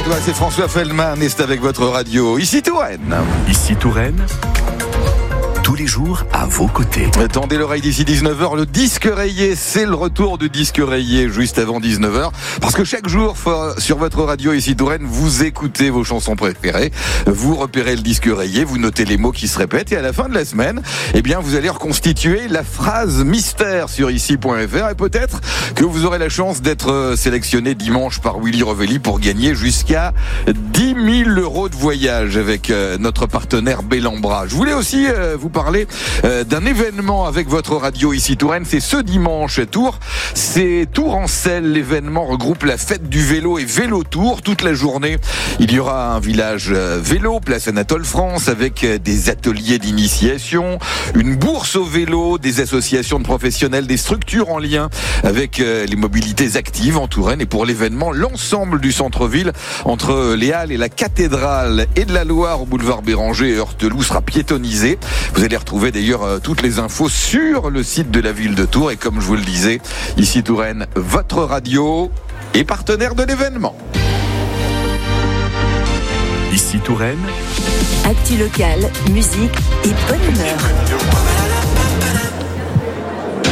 Bordeaux, c'est François Feldman et c'est avec votre radio. Ici Touraine. Ici Touraine. Tous les jours à vos côtés. Tendez l'oreille d'ici 19h, le disque rayé, c'est le retour du disque rayé juste avant 19h. Parce que chaque jour, sur votre radio ici Touraine, vous écoutez vos chansons préférées, vous repérez le disque rayé, vous notez les mots qui se répètent et à la fin de la semaine, eh bien, vous allez reconstituer la phrase mystère sur ici.fr et peut-être que vous aurez la chance d'être sélectionné dimanche par Willy Revelli pour gagner jusqu'à 10 000 euros de voyage avec notre partenaire Bellambra. Je voulais aussi vous parler d'un événement avec votre radio ici Touraine. C'est ce dimanche à Tours. C'est Tours en Selle. L'événement regroupe la fête du vélo et Vélo Tour. Toute la journée, il y aura un village vélo, place Anatole France, avec des ateliers d'initiation, une bourse au vélo, des associations de professionnels, des structures en lien avec les mobilités actives en Touraine. Et pour l'événement, l'ensemble du centre-ville, entre les Halles et la cathédrale et de la Loire au boulevard Béranger et Heurteloup, sera piétonnisé. Vous allez retrouver d'ailleurs toutes les infos sur le site de la ville de Tours. Et comme je vous le disais, ici Touraine, votre radio est partenaire de l'événement. Ici Touraine. Actu locale, musique et bonne humeur.